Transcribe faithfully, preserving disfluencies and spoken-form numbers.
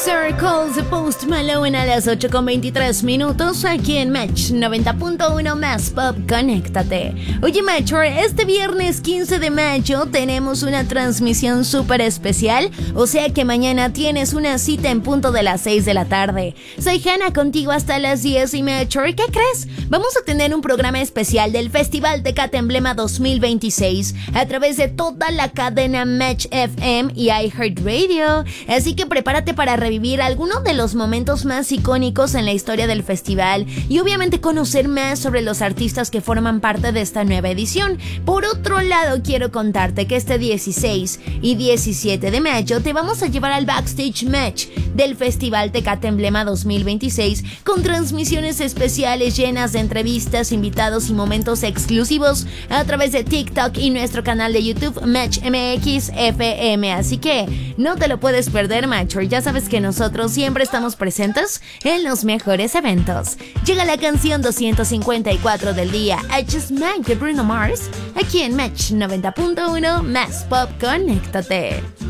Circles de Post Malone a las ocho con veintitrés minutos aquí en Match noventa punto uno más Pop, conéctate. Oye Matcher, este viernes quince de mayo tenemos una transmisión súper especial, o sea que mañana tienes una cita en punto de las seis de la tarde. Soy Hannah contigo hasta las diez y Matcher, ¿qué crees? Vamos a tener un programa especial del Festival Tecate Emblema dos mil veintiséis a través de toda la cadena Match F M y iHeartRadio, así que prepárate para revivir algunos de los momentos más icónicos en la historia del festival y obviamente conocer más sobre los artistas que forman parte de esta nueva edición. Por otro lado, quiero contarte que este dieciséis y diecisiete de mayo te vamos a llevar al Backstage Match del Festival Tecate Emblema dos mil veintiséis con transmisiones especiales llenas de entrevistas, invitados y momentos exclusivos a través de TikTok y nuestro canal de YouTube Match M X F M, así que no te lo puedes perder, Matcher. Ya sabes que nosotros siempre estamos presentes en los mejores eventos. Llega la canción doscientos cincuenta y cuatro del día, I Just Might de Bruno Mars, aquí en Match noventa punto uno más Pop, conéctate.